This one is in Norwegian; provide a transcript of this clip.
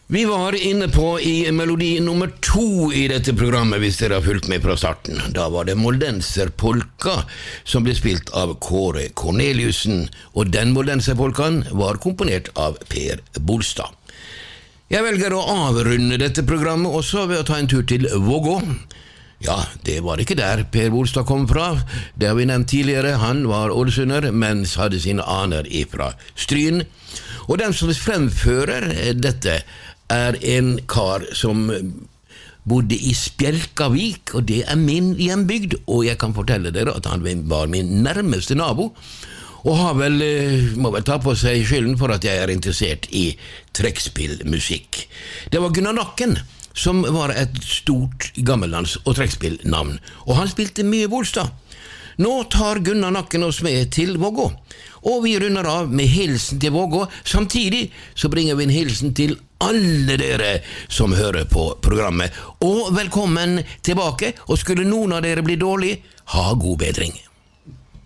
Vi var inne på i melodi nummer 2 i dette programmet, hvis dere har fulgt med fra starten. Da var det Moldenserpolka som ble spilt av Kåre Corneliussen, og den Moldenserpolkaen var komponert av Per Bolstad. Jeg velger å avrunde dette programmet også ved å ta en tur til Vågå. Ja, det var ikke der Per Bolstad kom fra. Det har vi nevnt tidligere. Han var ålesunder, mens hadde sine aner ifra Stryn. Og den som fremfører dette er en kar som bodde i Spjelkavik, og det er min hjembygd, og jeg kan fortelle dere at han var min nærmeste nabo, og må vel ta på seg skylden for at jeg er interessert i trekkspillmusikk. Det var Gunnar Nakken, som var et stort gammellands- og trekkspillnavn, og han spilte mye Bolstad. Nå tar Gunnar Nakken oss med til Vågå, og vi runder av med hilsen til Vågå. Samtidig så bringer vi en hilsen til alle dere som hører på programmet. Og velkommen tilbake, og skulle noen av dere bli dårlig, ha god bedring.